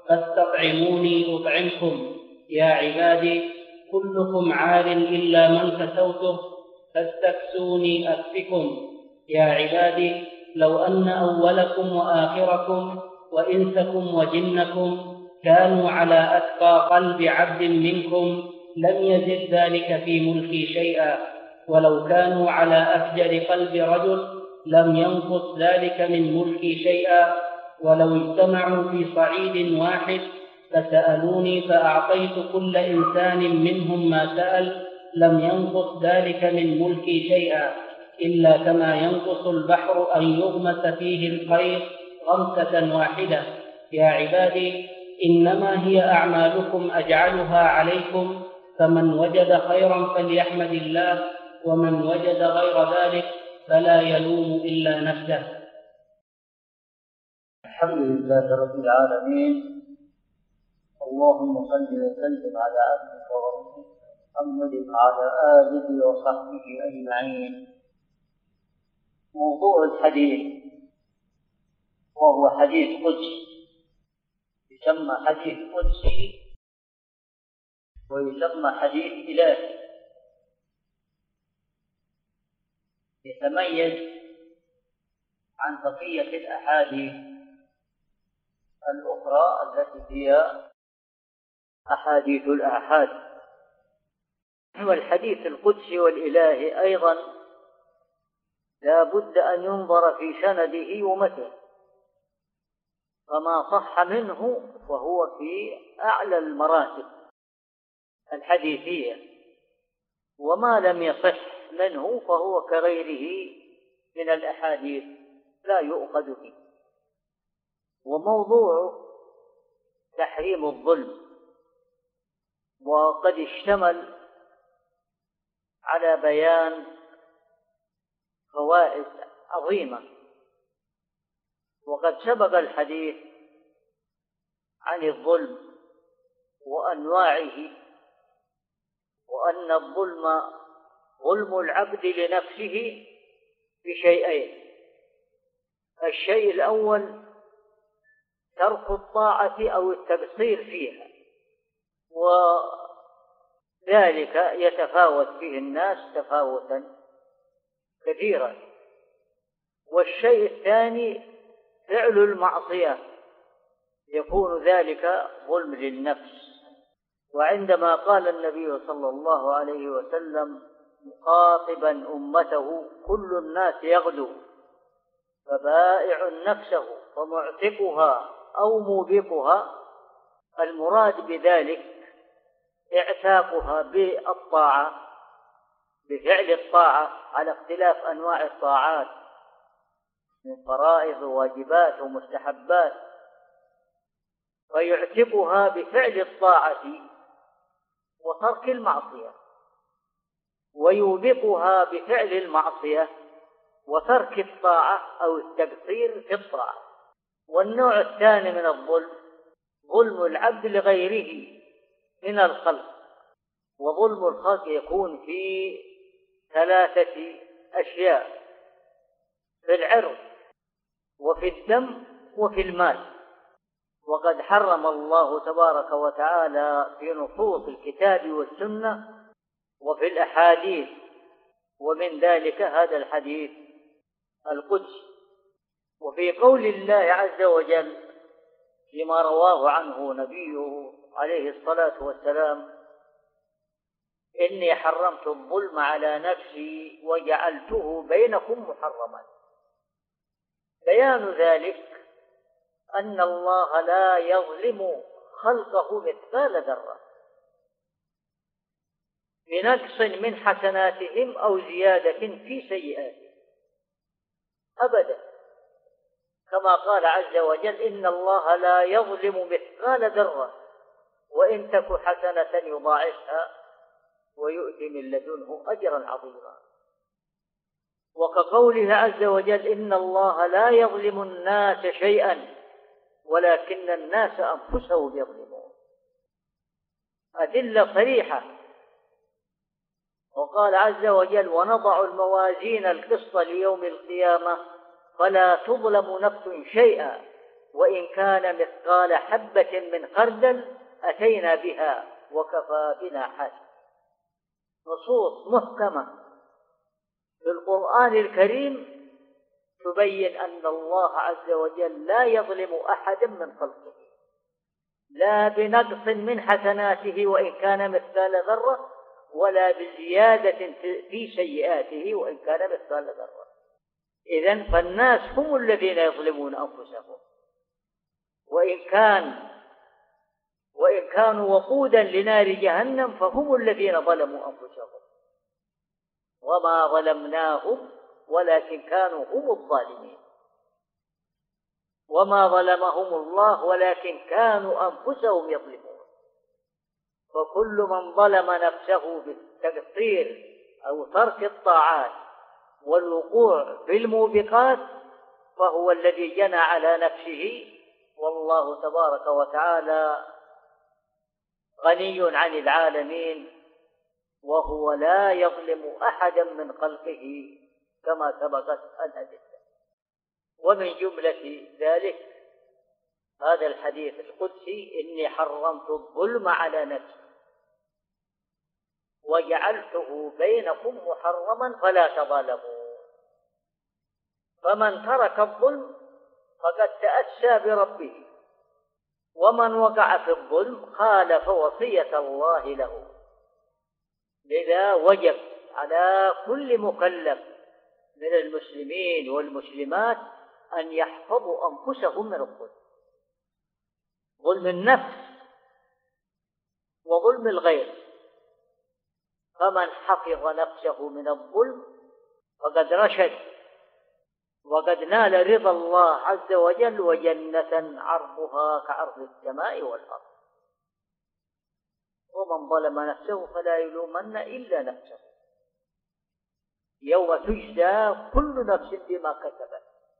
فاستطعموني أطعمكم. يا عبادي كلكم عار إلا من كسوته فاستكسوني أكفكم. يا عبادي لو أن أولكم وآخركم وإنسكم وجنكم كانوا على أتقى قلب عبد منكم لم يزد ذلك في ملكي شيئا، ولو كانوا على أفجر قلب رجل لم ينقص ذلك من ملكي شيئا، ولو اجتمعوا في صعيد واحد فسألوني فأعطيت كل إنسان منهم ما سأل لم ينقص ذلك من ملكي شيئا، إلا كما ينقص البحر أن يغمس فيه الخير غمسة واحدة. يا عبادي إنما هي أعمالكم أجعلها عليكم، فمن وجد خيرا فليحمد الله، ومن وجد غير ذلك فلا يلوم إلا نفسه. الحمد لله رب العالمين، اللهم صل وسلم على عبدك ورسولك محمد وعلى آله وصحبه أجمعين. موضوع الحديث وهو حديث قدسي، يسمى حديث قدسي ويسمى حديث إلهي، يتميز عن بقية الأحاديث الأخرى التي هي أحاديث الآحاد. والحديث القدسي والإلهي أيضا لا بد أن ينظر في سنده ومتنه، فما صح منه فهو في أعلى المراتب الحديثية، وما لم يصح منه فهو كغيره من الأحاديث لا يؤخذ به. وموضوع تحريم الظلم، وقد اشتمل على بيان فوائد عظيمة، وقد سبق الحديث عن الظلم وأنواعه، وأن الظلم ظلم العبد لنفسه بشيئين: الشيء الأول ترك الطاعة أو التقصير فيها، وذلك يتفاوت فيه الناس تفاوتا كثيرا. والشيء الثاني فعل المعصية، يكون ذلك ظلم للنفس. وعندما قال النبي صلى الله عليه وسلم مخاطبا أمته: كل الناس يغدو فبائع نفسه فمعتقها أو موبقها، المراد بذلك اعتاقها بالطاعة، بفعل الطاعة على اختلاف أنواع الطاعات من فرائض وواجبات ومستحبات، فيعتقها بفعل الطاعة وترك المعصية، ويوبقها بفعل المعصية وترك الطاعة أو التقصير في الطاعة. والنوع الثاني من الظلم ظلم العبد لغيره من الخلق، وظلم الخلق يكون في ثلاثة أشياء: في العرض وفي الدم وفي المال. وقد حرم الله تبارك وتعالى في نصوص الكتاب والسنة وفي الأحاديث، ومن ذلك هذا الحديث القدسي. وفي قول الله عز وجل فيما رواه عنه نبيه عليه الصلاة والسلام: إني حرمت الظلم على نفسي وجعلته بينكم محرما، بيان ذلك أن الله لا يظلم خلقه مثقال ذرة بنقص من حسناتهم أو زيادة في سيئاتهم أبدا، كما قال عز وجل: إن الله لا يظلم مثقال ذرة وإن تك حسنة يضاعفها ويؤتي من لدنه أجرا عظيما. وكقوله عز وجل: إن الله لا يظلم الناس شيئا ولكن الناس أنفسهم يظلمون. أدلة صريحة. وقال عز وجل: ونضع الموازين القسط ليوم القيامة فلا تظلم نفس شيئا وإن كان مثقال حبة من خردل أتينا بها وكفى بنا حاسبا. نصوص محكمة في القرآن الكريم تبين أن الله عز وجل لا يظلم أحدا من خلقه، لا بنقص من حسناته وإن كان مثقال ذرة، ولا بزيادة في سيئاته وإن كان مثقال ذرة. إذن فالناس هم الذين يظلمون أنفسهم، وإن كانوا وقودا لنار جهنم فهم الذين ظلموا أنفسهم، وما ظلمناهم ولكن كانوا هم الظالمين، وما ظلمهم الله ولكن كانوا أنفسهم يظلمون. فكل من ظلم نفسه بالتقصير أو ترك الطاعات والوقوع في الموبقات فهو الذي جنى على نفسه، والله تبارك وتعالى غني عن العالمين، وهو لا يظلم أحدا من خلقه كما سبقت الأدلة. ومن جملة ذلك هذا الحديث القدسي: إني حرمت الظلم على نفسي وجعلته بينكم محرما فلا تظالموا. فمن ترك الظلم فقد تأسى بربه، ومن وقع في الظلم خالف وصية الله له. لذا وجب على كل مكلف من المسلمين والمسلمات أن يحفظوا أنفسهم من الظلم، ظلم النفس وظلم الغير. فمن حفظ نفسه من الظلم فقد رشد وقد نال رضا الله عز وجل وجنة عرضها كعرض السماء والأرض. ومن ظلم نفسه فلا يلومن إلا نفسه، يوم تجزى كل نفس بما كسبت،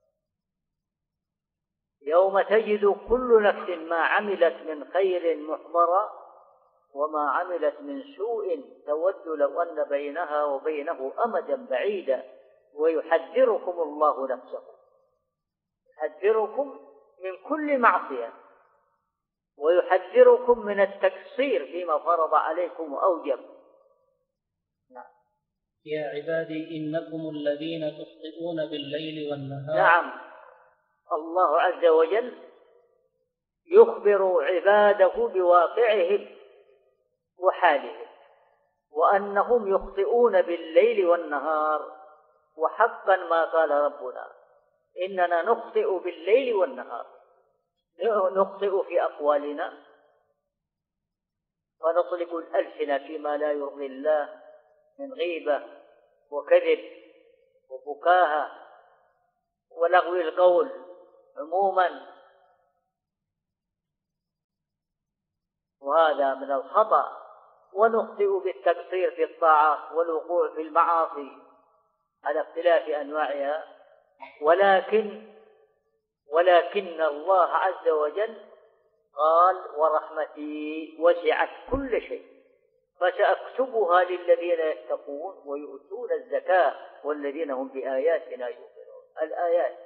يوم تجد كل نفس ما عملت من خير محضرا وما عملت من سوء تود لو أن بينها وبينه أمدا بعيدا. ويحذركم الله نفسه، يحذركم من كل معصية، ويحذركم من التقصير فيما فرض عليكم وأوجب. يا عبادي إنكم الذين تخطئون بالليل والنهار. نعم، الله عز وجل يخبر عباده بواقعهم وحالهم، وأنهم يخطئون بالليل والنهار. وحقا ما قال ربنا: إننا نخطئ بالليل والنهار، نخطئ في أقوالنا ونطلق الألسنة فيما لا يرضي الله من غيبة وكذب وبكاهة ولغو القول عموما، وهذا من الخطأ. ونخطئ بالتقصير في الطاعة والوقوع في المعاصي على اختلاف أنواعها، ولكن الله عز وجل قال: ورحمتي وسعت كل شيء فسأكتبها للذين يتقون ويؤتون الزكاة والذين هم بآياتنا يؤمنون. الآيات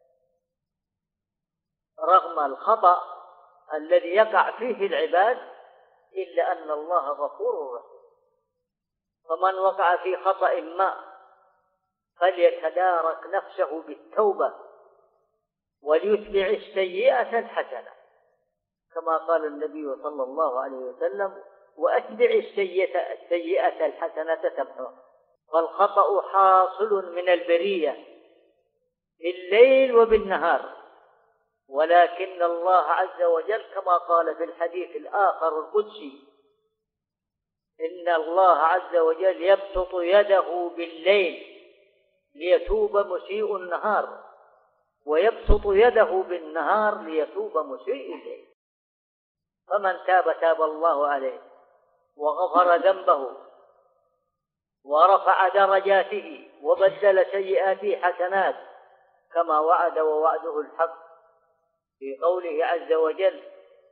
رغم الخطأ الذي يقع فيه العباد إلا أن الله غفور رحيم. فمن وقع في خطأ ما فليتدارك نفسه بالتوبة وليتبع السيئة الحسنة، كما قال النبي صلى الله عليه وسلم: وأتبع السيئة الحسنة تمحوها. فالخطأ حاصل من البرية بالليل وبالنهار، ولكن الله عز وجل كما قال في الحديث الآخر القدسي: إن الله عز وجل يبسط يده بالليل ليتوب مسيء النهار، ويبسط يده بالنهار ليتوب مسيء الليل. فمن تاب الله عليه وغفر ذنبه ورفع درجاته وبدل سيئاته حسنات كما وعد ووعده الحق في قوله عز وجل: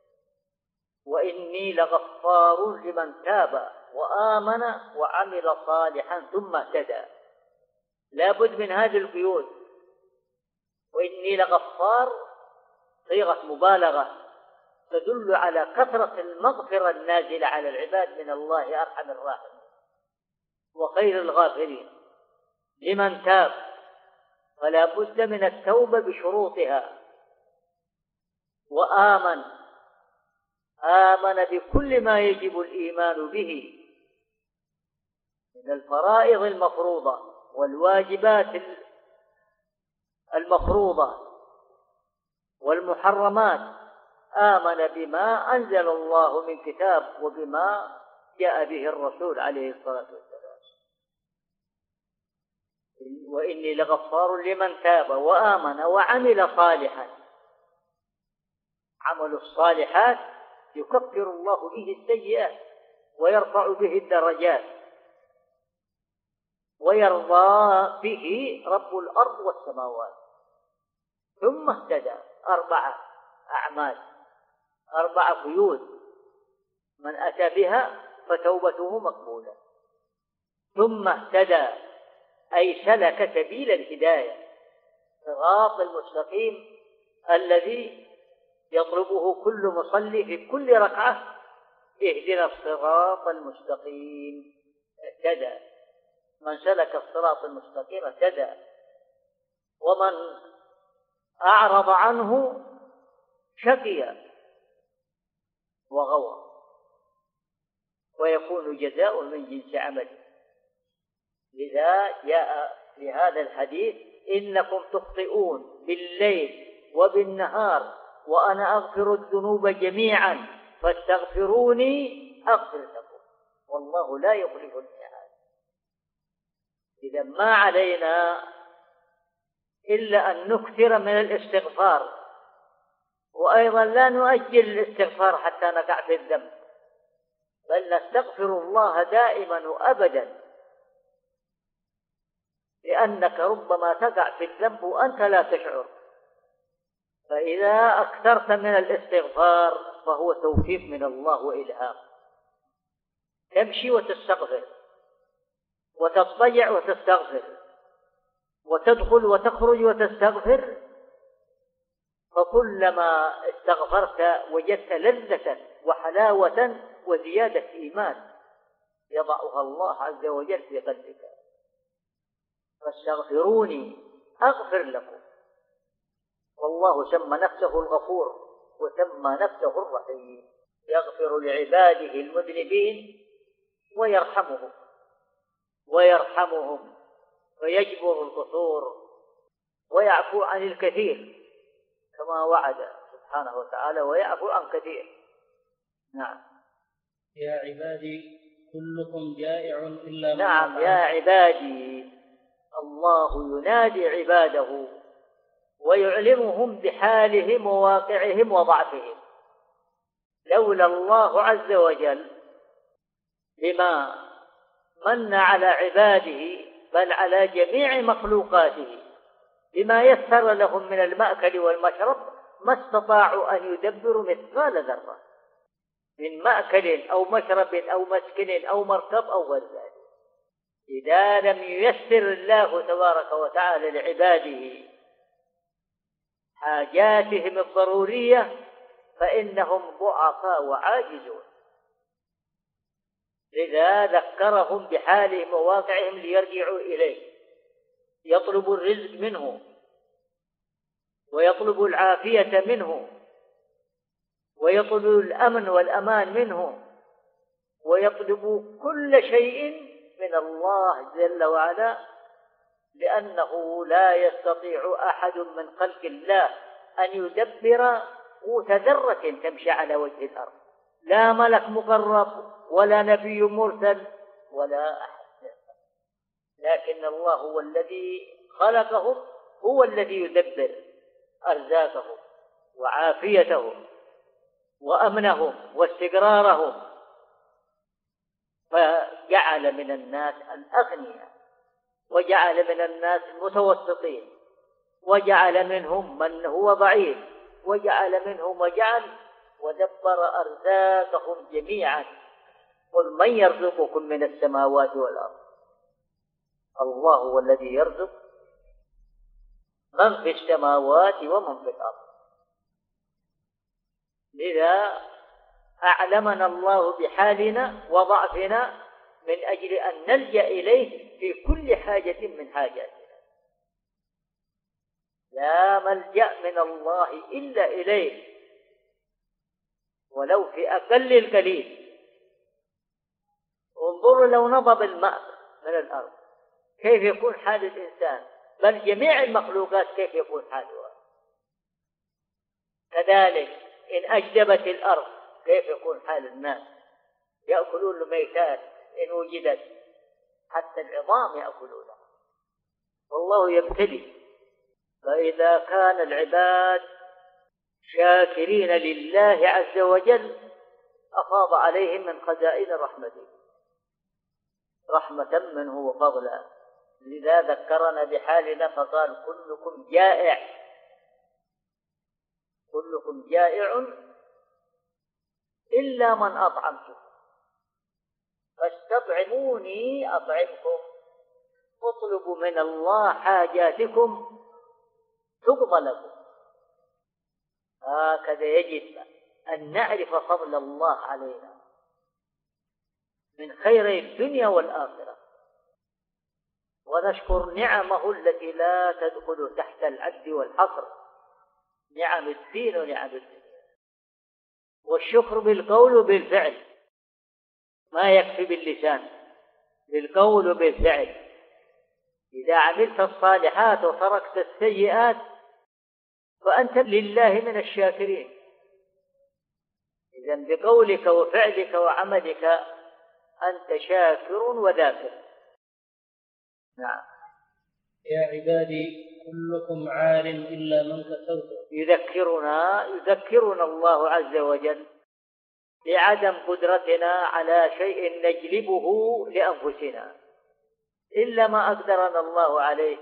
وإني لغفار لمن تاب وآمن وعمل صالحا ثم اهتدى. لا بد من هذه القيود: وإني لغفار صيغة مبالغة تدل على كثرة المغفرة النازلة على العباد من الله أرحم الراحمين وخير الغافرين. لمن تاب فلا بد من التوبة بشروطها، آمن بكل ما يجب الإيمان به من الفرائض المفروضة والواجبات المفروضة والمحرمات، آمن بما أنزل الله من كتاب وبما جاء به الرسول عليه الصلاة والسلام. وإني لغفار لمن تاب وآمن وعمل صالحا. عمل الصالحات يكفر الله به السيئات ويرفع به الدرجات ويرضى به رب الأرض والسماوات. ثم اهتدى 4 أعمال 4 قيود من أتى بها فتوبته مقبولة. ثم اهتدى أي سلك سبيل الهداية، صراط المستقيم الذي يطلبه كل مصلي في كل ركعة، اهدنا الصراط المستقيم. اهتدى، من سلك الصراط المستقيم اهتدى، ومن أعرض عنه شقي وغوى، ويكون جزاء من جنس عمله. لذا جاء في هذا الحديث: إنكم تخطئون بالليل وبالنهار وأنا أغفر الذنوب جميعا فاستغفروني أغفر لكم والله لا يخلف الميعاد. إذا ما علينا إلا أن نكثر من الاستغفار، وأيضا لا نؤجل الاستغفار حتى نقع في الذنب، بل نستغفر الله دائما وأبدا، لأنك ربما تقع في الذنب وأنت لا تشعر. فإذا أكثرت من الاستغفار فهو توفيق من الله وإلهام. تمشي وتستغفر، وتضطجع وتستغفر، وتدخل وتخرج وتستغفر، فكلما استغفرت وجدت لذة وحلاوة وزيادة إيمان يضعها الله عز وجل في قلبك. فاستغفروني أغفر لكم. والله سمى نفسه الغفور وسمى نفسه الرحيم، يغفر لعباده المذنبين ويرحمهم ويجبر القصور ويعفو عن الكثير كما وعد سبحانه وتعالى، ويعفو عن كثير. نعم. يا عبادي كلكم جائع إلا من نعم، يا عبادي. الله ينادي عباده ويعلمهم بحالهم وواقعهم وضعفهم. لولا الله عز وجل بما من على عباده بل على جميع مخلوقاته بما يسر لهم من المأكل والمشرب ما استطاعوا أن يدبروا مثقال ذرة من مأكل أو مشرب أو مسكن أو مركب أو غير ذلك. إذا لم ييسر الله تبارك وتعالى لعباده حاجاتهم الضرورية فإنهم ضعفاء وعاجزون. لذا ذكرهم بحالهم وواقعهم ليرجعوا إليه، يطلبوا الرزق منه ويطلبوا العافية منه ويطلبوا الأمن والأمان منه ويطلبوا كل شيء من الله جل وعلا، لأنه لا يستطيع أحد من خلق الله أن يدبر قوت ذرة تمشي على وجه الأرض، لا ملك مقرب ولا نبي مرسل ولا أحد، لكن الله هو الذي خلقهم، هو الذي يدبر أرزاقهم وعافيتهم وأمنهم واستقرارهم. فجعل من الناس الأغنياء وجعل من الناس المتوسطين وجعل منهم من هو ضعيف وجعل منهم ودبر أرزاقهم جميعا. قل من يرزقكم من السماوات والأرض؟ الله هو الذي يرزق من في السماوات ومن في الأرض. لذا أعلمنا الله بحالنا وضعفنا من أجل أن نلجأ إليه في كل حاجة من حاجاتنا. لا ملجأ من الله إلا إليه ولو في أقل القليل. انظروا لو نضب الماء من الأرض كيف يكون حال الإنسان، بل جميع المخلوقات كيف يكون حالها. كذلك إن أجدبت الأرض كيف يكون حال الناس، يأكلون الميتات إن وجدت، حتى العظام يأكلونها. والله يبتلي. فإذا كان العباد شاكرين لله عز وجل أفاض عليهم من خزائن رحمته رحمة منه وفضلا. لذا ذكرنا بحالنا فقال كلكم جائع، كلكم جائع إلا من أطعمته فاستطعموني أطعمكم، اطلبوا من الله حاجاتكم تقضى لكم. هكذا يجب أن نعرف فضل الله علينا من خير الدنيا والآخرة، ونشكر نعمه التي لا تدخل تحت العد والحصر، نعم الدين ونعم الدنيا. والشكر بالقول وبالفعل، ما يكفي باللسان، بالقول وبالفعل. إذا عملت الصالحات وتركت السيئات فأنت لله من الشاكرين. إذن بقولك وفعلك وعملك أنت شاكر وذاكر. نعم. يا عبادي كلكم عار إلا من كسوته. يذكرنا الله عز وجل بعدم قدرتنا على شيء نجلبه لأنفسنا إلا ما أقدرنا الله عليه.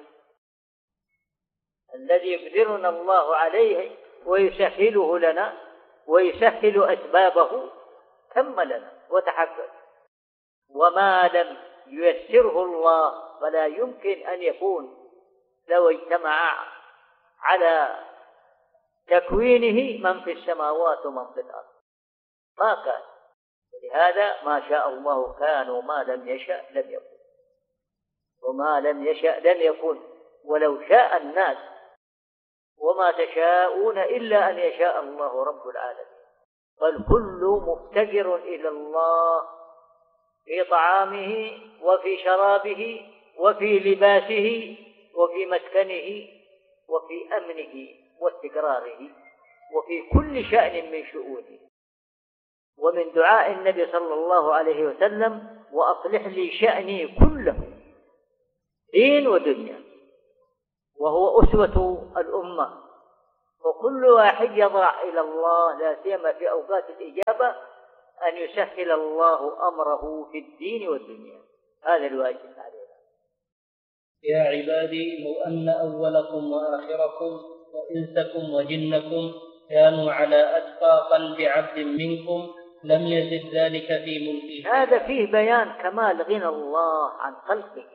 الذي يقدرنا الله عليه ويسهله لنا ويسهل أسبابه تم لنا وتحقق. وما لم ييسره الله فلا يمكن أن يكون. لو اجتمع على تكوينه من في السماوات ومن في الأرض ما كان. ولهذا ما شاء الله كان وما لم يشأ لم يكن، وما لم يشأ لم يكن. ولو شاء الناس وما تشاءون إلا أن يشاء الله رب العالمين. فالكل مفتقر إلى الله في طعامه وفي شرابه وفي لباسه وفي مسكنه وفي أمنه واستقراره وفي كل شأن من شؤونه. ومن دعاء النبي صلى الله عليه وسلم وأصلح لي شأني كله دين ودنيا، وهو أسوة الأمة. وكل واحد يضرع إلى الله لا سيما في أوقات الإجابة أن يسهل الله أمره في الدين والدنيا. هذا الواجب علينا. يا عبادي لو أن أولكم وآخركم وإنسكم وجنكم كانوا على أتقى قلب عبد منكم لم يزد ذلك في ملكه. هذا فيه بيان كمال غنى الله عن خلقه،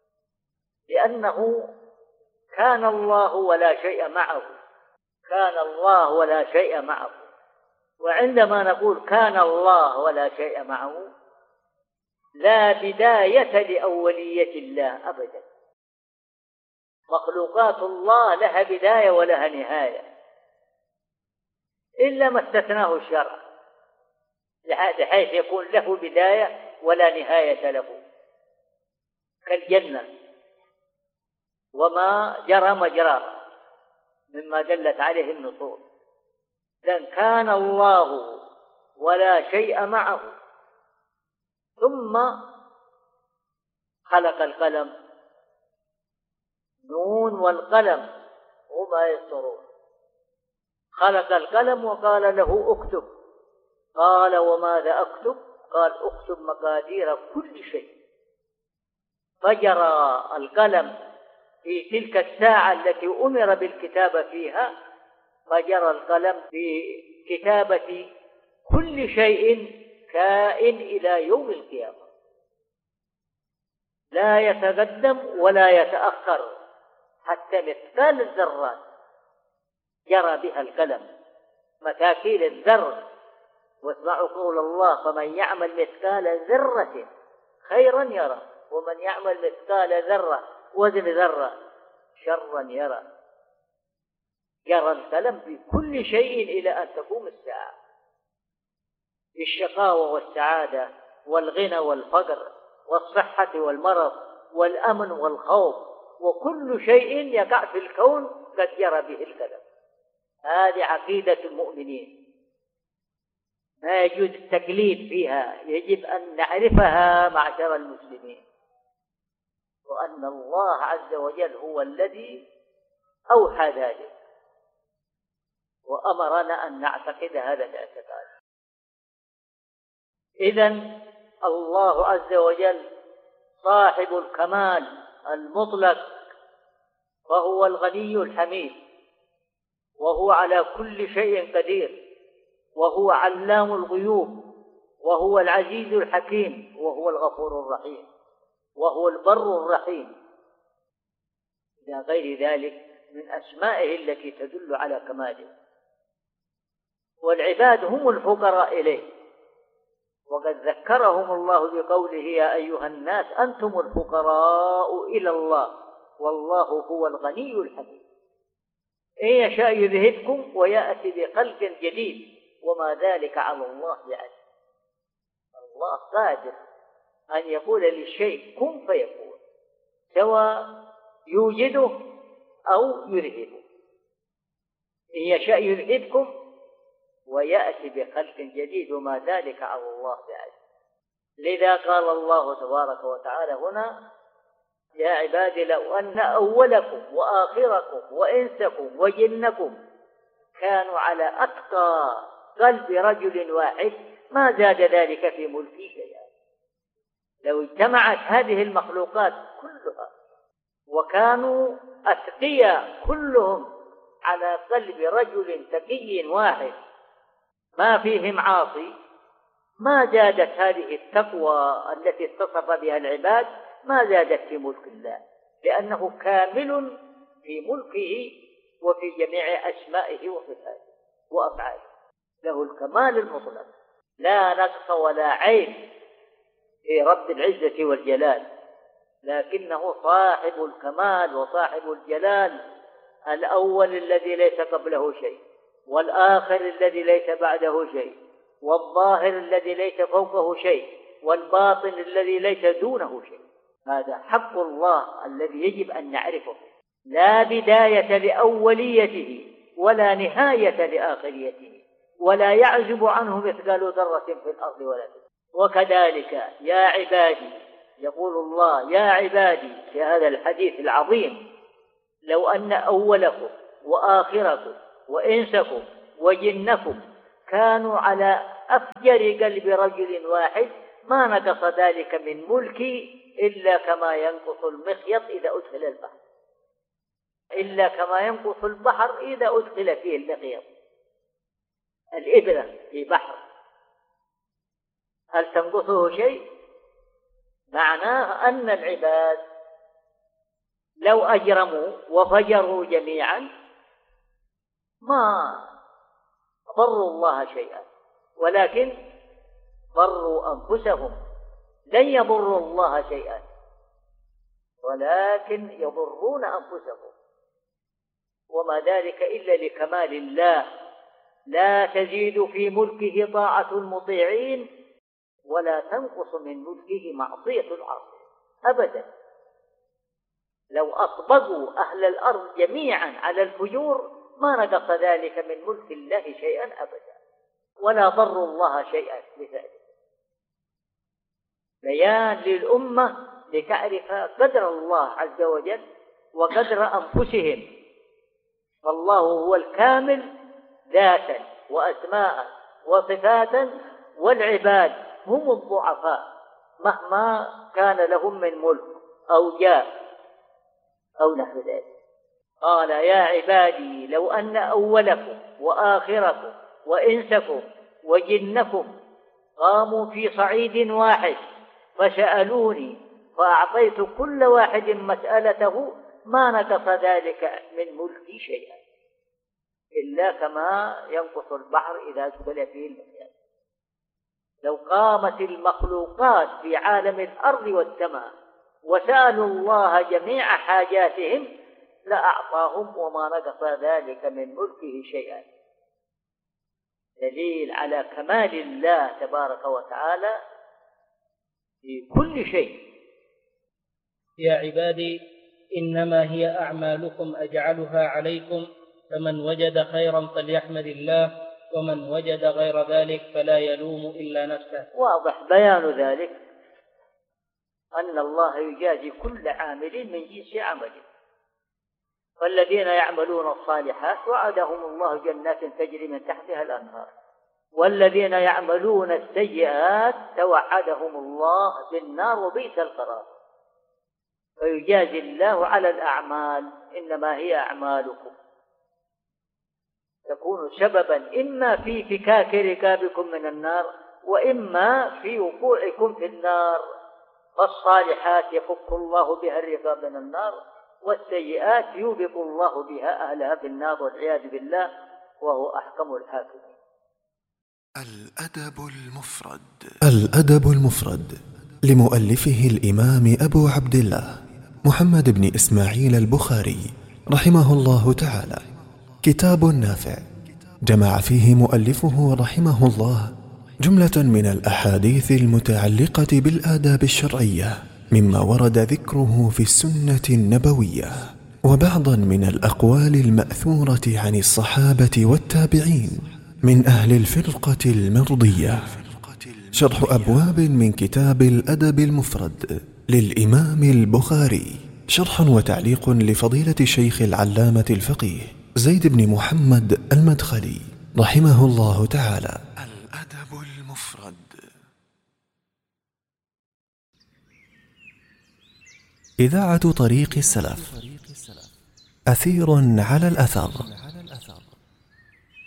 لأنه كان الله ولا شيء معه، كان الله ولا شيء معه. وعندما نقول كان الله ولا شيء معه لا بداية لأولية الله أبدا. مخلوقات الله لها بداية ولها نهاية إلا ما استثناه الشرع، بحيث يكون له بداية ولا نهاية له، كالجنة وما جرى مجراه مما دلت عليه النصوص. لأن كان الله ولا شيء معه ثم خلق القلم، نون والقلم وما يسطرون. خلق القلم وقال له اكتب، قال وماذا أكتب؟ قال اكتب مقادير كل شيء. فجرى القلم في تلك الساعة التي أمر بالكتابة فيها، فجرى القلم في كتابة كل شيء كائن إلى يوم القيامة، لا يتقدم ولا يتأخر حتى مثقال الذرات جرى بها القلم. مكاكيل الذر. واسمعوا قول الله: فمن يعمل مثقال ذرة خيرا يره، ومن يعمل مثقال ذرة وزن ذرة شرا يره. يرى الكلام بكل شيء إلى أن تقوم الساعة، بالشقاوة والسعادة والغنى والفقر والصحة والمرض والأمن والخوف، وكل شيء يقع في الكون قد يرى به الكلام. هذه عقيدة المؤمنين، ما يجوز التقليد فيها، يجب أن نعرفها معشر المسلمين، وأن الله عز وجل هو الذي أوحى ذلك وأمرنا أن نعتقد هذا الاعتقاد. إذن الله عز وجل صاحب الكمال المطلق، فهو الغني الحميد، وهو على كل شيء قدير، وهو علام الغيوب، وهو العزيز الحكيم، وهو الغفور الرحيم، وهو البر الرحيم، إلى غير ذلك من أسمائه التي تدل على كماله. والعباد هم الفقراء إليه، وقد ذكرهم الله بقوله: يا أيها الناس أنتم الفقراء إلى الله والله هو الغني الحميد. إن يشاء يذهبكم ويأتي بخلق جديد وما ذلك على الله بعزيز. الله قادر أن يقول للشيء كن فيكون، سواء يوجده أو يذهبه. إن يشاء يذهبكم ويأتي بخلق جديد وما ذلك على الله بعزيز. لذا قال الله تبارك وتعالى هنا: يا عبادي لو أن أولكم وآخركم وإنسكم وجنكم كانوا على أتقى قلب رجل واحد ما زاد ذلك في ملكي شيئا. لو اجتمعت هذه المخلوقات كلها وكانوا أتقياء كلهم على قلب رجل تقي واحد ما فيهم عاصي، ما زادت هذه التقوى التي اتصف بها العباد، ما زادت في ملك الله، لأنه كامل في ملكه وفي جميع أسمائه وصفاته وأفعاله، له الكمال المطلق، لا نقص ولا عيب في رب العزة والجلال، لكنه صاحب الكمال وصاحب الجلال، الأول الذي ليس قبله شيء، والآخر الذي ليس بعده شيء، والظاهر الذي ليس فوقه شيء، والباطن الذي ليس دونه شيء. هذا حق الله الذي يجب أن نعرفه، لا بداية لأوليته ولا نهاية لآخريته، ولا يعزب عنه مثقال ذرة في الأرض ولا في السماء. وكذلك يا عبادي، يقول الله: يا عبادي في هذا الحديث العظيم: لو أن أولكم وآخركم وإنسكم وجنكم كانوا على أفجر قلب رجل واحد ما نقص ذلك من ملكي إلا كما ينقص المخيط إذا أدخل البحر، إلا كما ينقص البحر إذا أدخل فيه المخيط. الإبرة في بحر هل تنقصه شيء؟ معناه أن العباد لو أجرموا وفجروا جميعا ما ضروا الله شيئا، ولكن ضروا أنفسهم. لن يضروا الله شيئا ولكن يضرون أنفسهم، وما ذلك إلا لكمال الله. لا تزيد في ملكه طاعة المطيعين ولا تنقص من ملكه معصية العاصين أبدا. لو أطبقوا أهل الأرض جميعا على الفجور ما نقص ذلك من ملك الله شيئا أبدا، ولا ضروا الله شيئا بذلك. بيان للأمة لتعرف قدر الله عز وجل وقدر أنفسهم. فالله هو الكامل ذاتا وأسماء وصفاتا، والعباد هم الضعفاء مهما كان لهم من ملك أو جاه أو نحو ذلك. قال: يا عبادي لو أن أولكم وآخركم وإنسكم وجنكم قاموا في صعيد واحد فسألوني فأعطيت كل واحد مسألته ما نقص ذلك من ملكي شيئا. إلا كما ينقص البحر إذا أدخل فيه المكان. لو قامت المخلوقات في عالم الأرض والسماء وسألوا الله جميع حاجاتهم لأعطاهم وما نقص ذلك من ملكه شيئا. دليل على كمال الله تبارك وتعالى في كل شيء. يا عبادي إنما هي أعمالكم أجعلها عليكم، فمن وجد خيرا فليحمد الله، ومن وجد غير ذلك فلا يلوم إلا نفسه. واضح بيان ذلك أن الله يجازي كل عامل من جنس عمله. فالذين يعملون الصالحات وعدهم الله جنات تجري من تحتها الأنهار، والذين يعملون السيئات توعدهم الله بالنار وبئس القرار. فيجازي الله على الأعمال، إنما هي أعمالكم تكون سببا إما في فكاك ركابكم من النار وإما في وقوعكم في النار. فالصالحات يفك الله بها الركاب من النار، والسيئات يوبق الله بها أهلها في النار والعياذ بالله، وهو أحكم الحاكمين. الأدب المفرد لمؤلفه الإمام أبو عبد الله محمد بن إسماعيل البخاري رحمه الله تعالى. كتاب نافع جمع فيه مؤلفه رحمه الله جملة من الأحاديث المتعلقة بالآداب الشرعية مما ورد ذكره في السنة النبوية، وبعضا من الأقوال المأثورة عن الصحابة والتابعين من أهل الفرقة المرضية. شرح أبواب من كتاب الأدب المفرد للإمام البخاري، شرح وتعليق لفضيلة الشيخ العلامة الفقيه زيد بن محمد المدخلي رحمه الله تعالى. الأدب المفرد. إذاعة طريق السلف، أثير على الأثر.